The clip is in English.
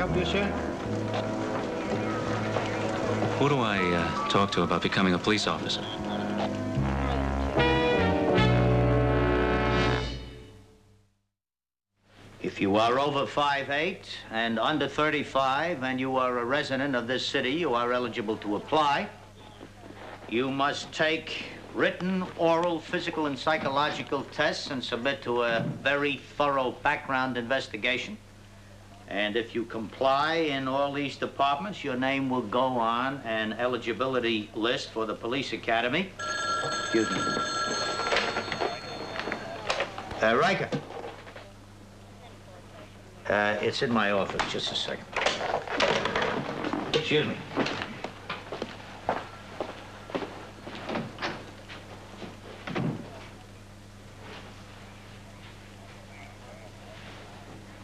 help you, sir? Who do I talk to about becoming a police officer? If you are over 5'8" and under 35 and you are a resident of this city, you are eligible to apply. You must take written, oral, physical, and psychological tests and submit to a very thorough background investigation. And if you comply in all these departments, your name will go on an eligibility list for the police academy. Excuse me. Riker. It's in my office. Just a second. Excuse me.